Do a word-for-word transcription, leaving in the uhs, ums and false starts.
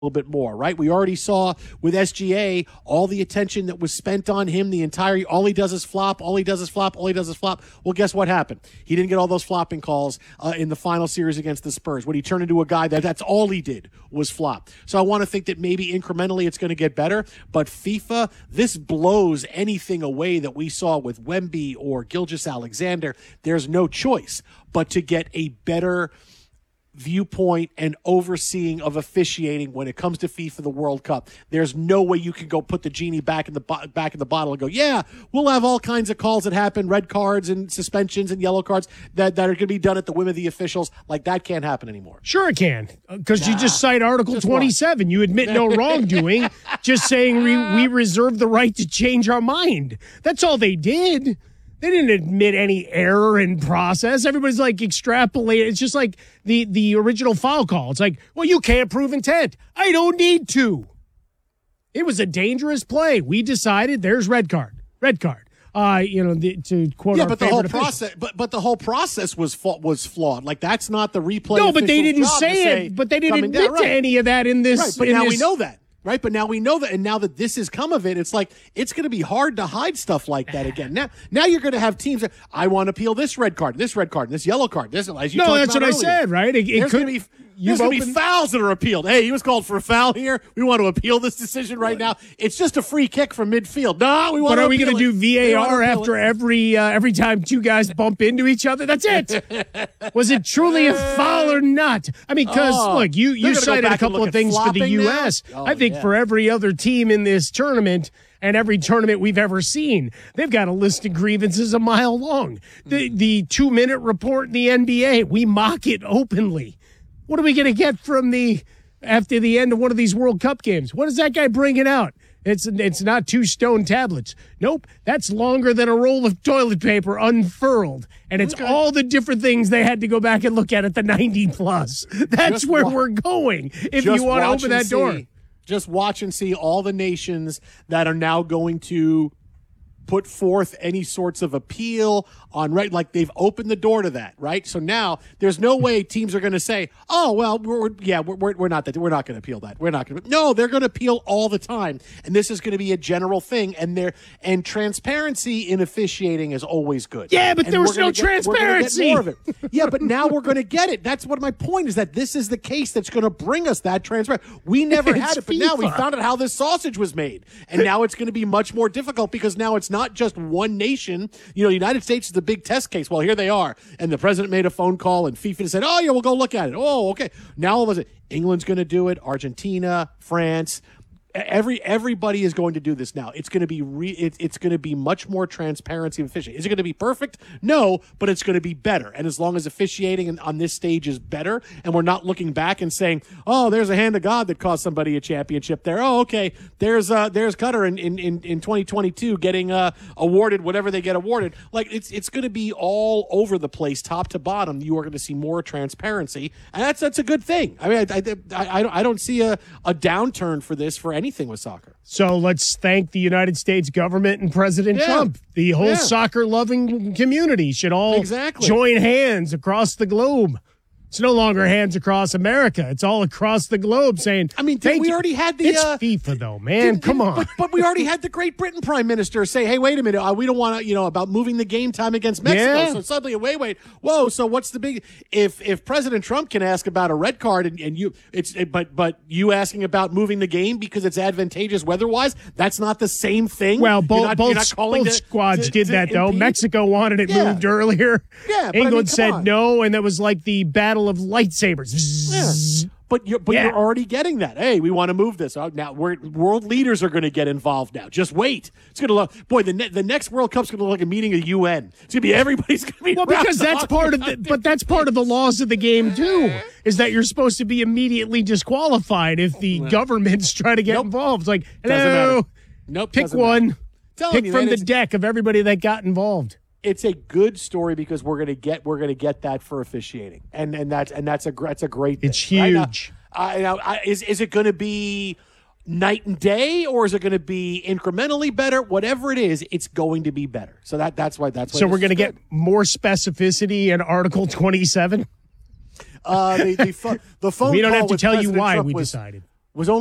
little bit more, right? We already saw with S G A all the attention that was spent on him the entire, all he does is flop, all he does is flop, all he does is flop. Well, guess what happened? He didn't get all those flopping calls uh, in the final series against the Spurs when he turned into a guy that that's all he did was flop. So I want to think that maybe incrementally it's going to get better, but FIFA, this blows anything away that we saw with Wemby or Gilgeous-Alexander. There's no choice but to get a better viewpoint and overseeing of officiating when it comes to FIFA the World Cup. There's no way you can go put the genie back in the bo- back in the bottle and go, yeah, we'll have all kinds of calls that happen, red cards and suspensions and yellow cards that, that are going to be done at the whim of the officials. Like, that can't happen anymore. Sure it can, because nah, you just cite Article just twenty-seven. What? You admit no wrongdoing, just saying we, we reserve the right to change our mind. That's all they did. They didn't admit any error in process. Everybody's like extrapolating. It's just like the, the original foul call. It's like, well, you can't prove intent. I don't need to. It was a dangerous play. We decided there's red card. Red card. Uh, you know, the, to quote yeah, our but the whole official. process, but but the whole process was fa- was flawed. Like, that's not the replay. No, but they didn't job say it. say But they didn't admit down, right. to any of that in this. Right, but in now this, we know that. Right, but now we know that, and now that this has come of it, it's like it's going to be hard to hide stuff like that again. Now, now you're going to have teams that I want to appeal this red card, this red card, this yellow card. This, as you no, talked that's about what earlier. I said, right? It, it There's could going to be there's going to be fouls that are appealed. Hey, he was called for a foul here. We want to appeal this decision right now. It's just a free kick from midfield. No, we want. But to are we going to do V A R after it. every uh, every time two guys bump into each other? That's it. Was it truly a foul or not? I mean, because oh, look, you you cited a couple of things for the U S. Oh, I think yeah. for every other team in this tournament and every tournament we've ever seen, they've got a list of grievances a mile long. The the two minute report in the N B A, we mock it openly. What are we going to get from the after the end of one of these World Cup games? What is that guy bringing out? It's it's not two stone tablets. Nope, that's longer than a roll of toilet paper unfurled. And it's okay. All the different things they had to go back and look at at the ninety plus. That's just where wa- we're going if you want to open that see, door. Just watch and see all the nations that are now going to put forth any sorts of appeal on, right? Like, they've opened the door to that, right? So now there's no way teams are going to say, oh, well, we're, we're, yeah, we're, we're not that. We're not going to appeal that. We're not going to. No, they're going to appeal all the time. And this is going to be a general thing. And there and transparency in officiating is always good. Yeah, but and there was no get, transparency. More of it. Yeah, but now we're going to get it. That's what my point is, that this is the case that's going to bring us that transparency. We never had it, but FIFA. Now we found out how this sausage was made. And now it's going to be much more difficult because now it's not just one nation. You know, the United States is the big test case. Well, here they are. And the president made a phone call and FIFA said, oh, yeah, we'll go look at it. Oh, okay. Now all of a sudden, England's going to do it. Argentina, France. Every everybody is going to do this now. It's going to be re, it, it's going to be much more transparency and officiating. Is it going to be perfect? No, but it's going to be better. And as long as officiating on this stage is better, and we're not looking back and saying, "Oh, there's a hand of God that cost somebody a championship there." Oh, okay, there's uh, there's Qatar in in in, in twenty twenty-two getting uh, awarded whatever they get awarded. Like, it's it's going to be all over the place, top to bottom. You are going to see more transparency, and that's that's a good thing. I mean, I I I, I don't see a, a downturn for this for anything with soccer. So let's thank the United States government and President yeah. Trump. The whole yeah. soccer-loving community should all exactly. join hands across the globe. It's no longer hands across America. It's all across the globe saying, I mean, thank we you. already had the... It's uh, FIFA, though, man. did, Come did, on. But, but we already had the Great Britain Prime Minister say, hey, wait a minute. Uh, we don't want to, you know, about moving the game time against Mexico. Yeah. So suddenly, wait, wait. Whoa, so what's the big... If if President Trump can ask about a red card and, and you... it's but but you asking about moving the game because it's advantageous weather-wise, that's not the same thing? Well, both, not, both, both to, squads to, did to that, though. impede? Mexico wanted it yeah. moved earlier. Yeah, but England I mean, said on. no, and that was like the battle of lightsabers. Yeah. But you're, but yeah. you're already getting that. Hey, we want to move this. Oh, now we're, world leaders are going to get involved now. Just wait. It's going to look, boy, the ne- the next World Cup's going to look like a meeting of the U N. It's going to be everybody's going to be well, because that's part of the, but that's part of the laws of the game too. Is that you're supposed to be immediately disqualified if the well, governments try to get nope. involved. It's like, hello, nope, pick one, pick you, from man, the deck of everybody that got involved. It's a good story because we're going to get we're going to get that for officiating, and and that's and that's a that's a great thing. It's huge. Right? Now, uh, is is it going to be night and day, or is it going to be incrementally better? Whatever it is, it's going to be better. So that that's why that's why so we're going to get more specificity in Article twenty-seven. Uh, the the, fo- the phone. We don't call have to with tell President you why Trump we was, decided.